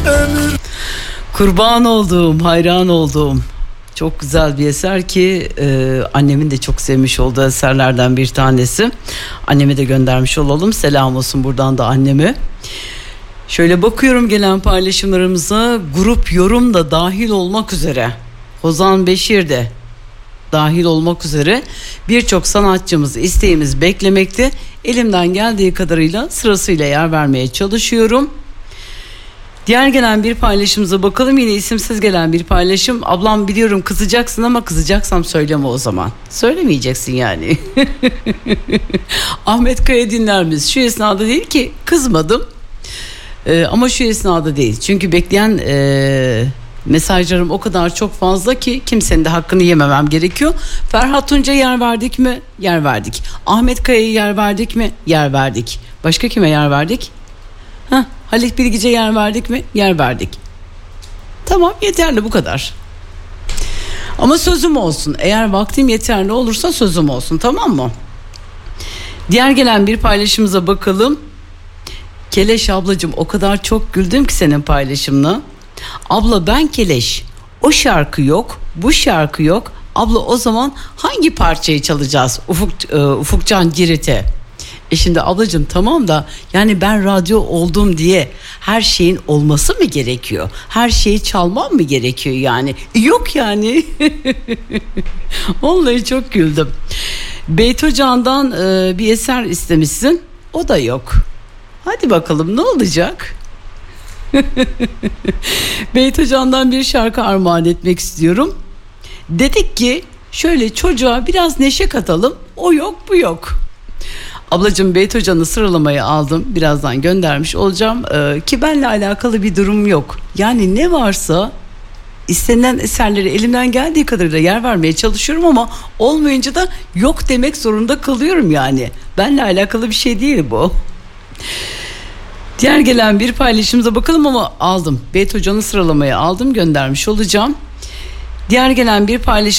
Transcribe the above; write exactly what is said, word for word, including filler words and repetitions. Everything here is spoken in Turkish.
ömür. Kurban olduğum, hayran olduğum çok güzel bir eser ki e, annemin de çok sevmiş olduğu eserlerden bir tanesi. Anneme de göndermiş olalım. Selam olsun buradan da anneme. Şöyle bakıyorum gelen paylaşımlarımıza, grup yorum da dahil olmak üzere, Ozan Beşir de dahil olmak üzere birçok sanatçımız isteğimiz beklemekte. Elimden geldiği kadarıyla sırasıyla yer vermeye çalışıyorum. Diğer gelen bir paylaşımıza bakalım. Yine isimsiz gelen bir paylaşım. Ablam biliyorum kızacaksın ama kızacaksam söyleme o zaman. Söylemeyeceksin yani. Ahmet Kaya dinler miyiz? Şu esnada değil ki kızmadım. Ee, ama şu esnada değil. Çünkü bekleyen e, mesajlarım o kadar çok fazla ki kimsenin de hakkını yememem gerekiyor. Ferhat Tunç'a yer verdik mi? Yer verdik. Ahmet Kaya'ya yer verdik mi? Yer verdik. Başka kime yer verdik? Heh, Halit Bilgice yer verdik mi? Yer verdik. Tamam, yeterli, bu kadar. Ama sözüm olsun. Eğer vaktim yeterli olursa sözüm olsun, tamam mı? Diğer gelen bir paylaşımıza bakalım. Keleş ablacığım, o kadar çok güldüm ki senin paylaşımına. Abla ben Keleş. O şarkı yok, bu şarkı yok. Abla o zaman hangi parçayı çalacağız? Ufuk, e, Ufukcan Cirit'e. E şimdi ablacığım tamam da yani ben radyo oldum diye her şeyin olması mı gerekiyor? Her şeyi çalmam mı gerekiyor yani? Yok yani. Vallahi çok güldüm. Beytocan'dan e, bir eser istemişsin. O da yok. Hadi bakalım ne olacak? Beytocan'dan bir şarkı armağan etmek istiyorum. Dedik ki şöyle çocuğa biraz neşe katalım. O yok, bu yok. Ablacığım Beytocan'ı sıralamaya aldım. Birazdan göndermiş olacağım. Ee, ki benimle alakalı bir durum yok. Yani ne varsa istenilen eserleri elimden geldiği kadarıyla yer vermeye çalışıyorum ama olmayınca da yok demek zorunda kalıyorum yani. Benimle alakalı bir şey değil bu. Diğer gelen bir paylaşımıza bakalım ama aldım. Beytocan'ı sıralamaya aldım, göndermiş olacağım. Diğer gelen bir paylaşım